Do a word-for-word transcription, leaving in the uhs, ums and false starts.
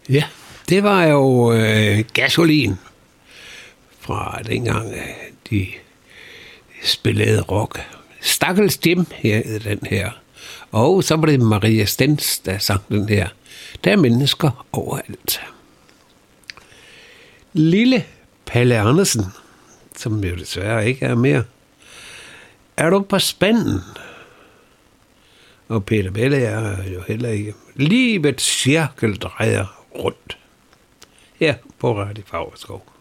Ja, det var jo øh, Gasolin fra dengang øh, de spillede rock. Stakkels Jim hed den her. Og så var det Maria Stens, der sang den her. Der er mennesker overalt. Lille Palle Andersen, som jo desværre ikke er mere. Er du på spanden? Og Peter Belle er jo heller ikke. Livets cirkel drejer rundt. Her på Radio Favreskov.